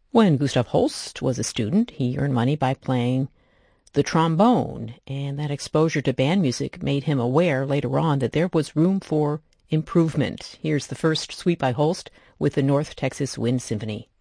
When Gustav Holst was a student, he earned money by playing the trombone, and that exposure to band music made him aware later on that there was room for improvement. Here's the first suite by Holst with the North Texas Wind Symphony.